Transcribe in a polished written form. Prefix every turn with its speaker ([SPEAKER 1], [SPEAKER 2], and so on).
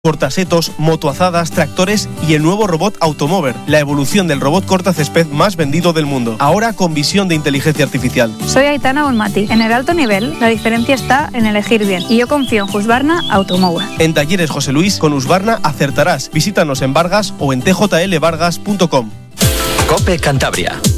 [SPEAKER 1] cortasetos, motoazadas, tractores y el nuevo robot Automover, la evolución del robot cortacésped más vendido del mundo, ahora con visión de inteligencia artificial.
[SPEAKER 2] Soy Aitana Bonmati. En el alto nivel, la diferencia está en elegir bien y yo confío en Husqvarna Automover.
[SPEAKER 1] En Talleres José Luis, con Husqvarna acertarás. Visítanos en Vargas o en tjlvargas.com.
[SPEAKER 3] COPE Cantabria.